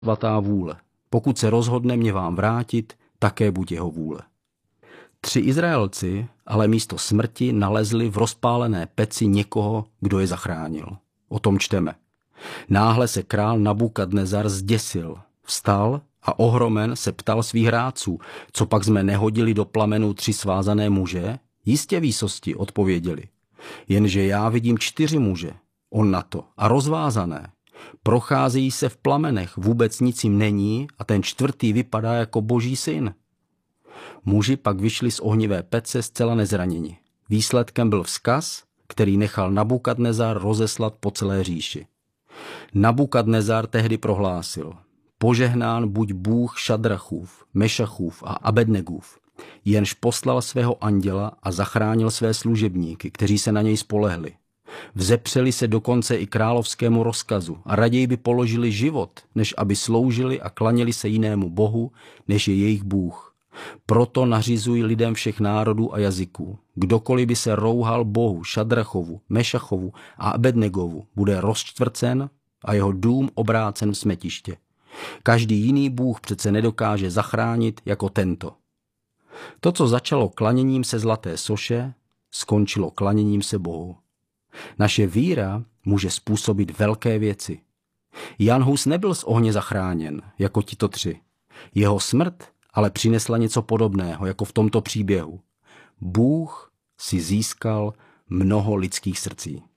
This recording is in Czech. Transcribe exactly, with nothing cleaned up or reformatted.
svatá vůle. Pokud se rozhodne mě vám vrátit, také buď jeho vůle. Tři Izraelci ale místo smrti nalezli v rozpálené peci někoho, kdo je zachránil. O tom čteme. Náhle se král Nabukadnezar zděsil, vstal a ohromen se ptal svých rádců, co pak jsme nehodili do plamenu tři svázané muže? Jistě výsosti, odpověděli. Jenže já vidím čtyři muže, on na to, a rozvázané. Procházejí se v plamenech, vůbec nic jim není a ten čtvrtý vypadá jako boží syn. Muži pak vyšli z ohnivé pece zcela nezraněni. Výsledkem byl vzkaz, který nechal Nabukadnezar rozeslat po celé říši. Nabukadnezar tehdy prohlásil: Požehnán buď Bůh Šadrachův, Mešachův a Abednegův, jenž poslal svého anděla a zachránil své služebníky, kteří se na něj spolehli. Vzepřeli se dokonce i královskému rozkazu a raději by položili život, než aby sloužili a klaněli se jinému bohu, než je jejich Bůh. Proto nařizují lidem všech národů a jazyků. Kdokoliv by se rouhal bohu Šadrachovu, Mešachovu a Abednegovu, bude rozčtvrcen a jeho dům obrácen v smetiště. Každý jiný bůh přece nedokáže zachránit jako tento. To, co začalo klaněním se zlaté soše, skončilo klaněním se Bohu. Naše víra může způsobit velké věci. Jan Hus nebyl z ohně zachráněn, jako tito tři. Jeho smrt ale přinesla něco podobného, jako v tomto příběhu. Bůh si získal mnoho lidských srdcí.